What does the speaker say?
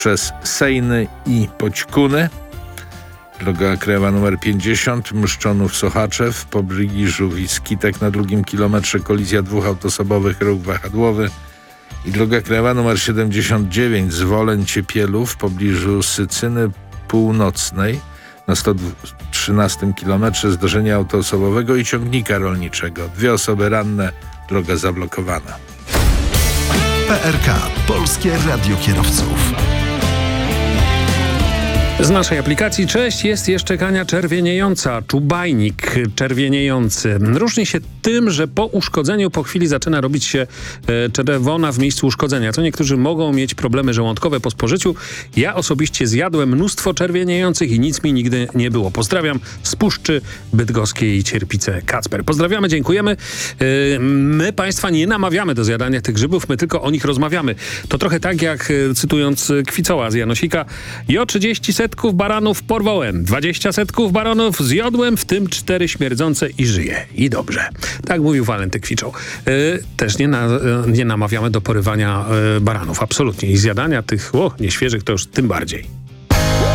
przez Sejny i Poćkuny. Droga krajowa nr 50 Mszczonów-Sochaczew w pobliżu Wiskitek na 2 kilometrze kolizja 2 autosobowych, ruch wahadłowy. I droga krajowa nr 79 Zwoleń-Ciepielów w pobliżu Sycyny Północnej na 113 kilometrze zdarzenia autoosobowego i ciągnika rolniczego. 2 osoby ranne, droga zablokowana. PRK, Polskie Radio Kierowców. Z naszej aplikacji cześć, jest jeszcze kania czerwieniejąca, czubajnik czerwieniejący. Różni się tym, że po uszkodzeniu po chwili zaczyna robić się czerwona w miejscu uszkodzenia. To niektórzy mogą mieć problemy żołądkowe po spożyciu. Ja osobiście zjadłem mnóstwo czerwieniejących i nic mi nigdy nie było. Pozdrawiam z Puszczy Bydgoskiej Cierpice Kacper. Pozdrawiamy, dziękujemy. My Państwa nie namawiamy do zjadania tych grzybów, my tylko o nich rozmawiamy. To trochę tak jak, cytując Kwicoła z Janosika, jo 30 setków baranów porwałem, 20 setków baranów zjodłem, w tym 4 śmierdzące i żyję. I dobrze. Tak mówił Walenty Kwiczą. Też nie namawiamy do porywania baranów, absolutnie. I zjadania tych nieświeżych to już tym bardziej.